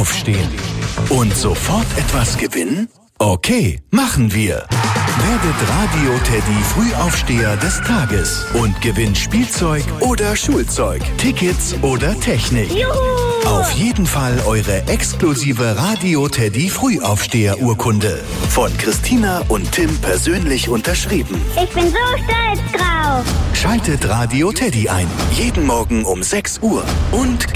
aufstehen. Und sofort etwas gewinnen? Okay, machen wir. Werdet Radio Teddy Frühaufsteher des Tages und gewinnt Spielzeug oder Schulzeug, Tickets oder Technik. Juhu! Auf jeden Fall eure exklusive Radio Teddy Frühaufsteher-Urkunde. Von Christina und Tim persönlich unterschrieben. Ich bin so stolz drauf. Schaltet Radio Teddy ein. Jeden Morgen um 6 Uhr. Und